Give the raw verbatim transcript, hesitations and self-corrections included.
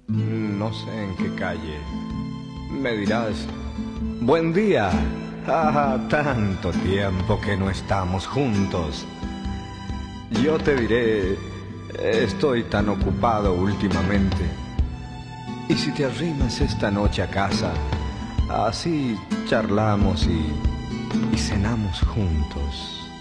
No sé en qué calle. Me dirás, buen día. Ah, tanto tiempo que no estamos juntos. Yo te diré, estoy tan ocupado últimamente. Y si te arrimas esta noche a casa, así charlamos y, y cenamos juntos.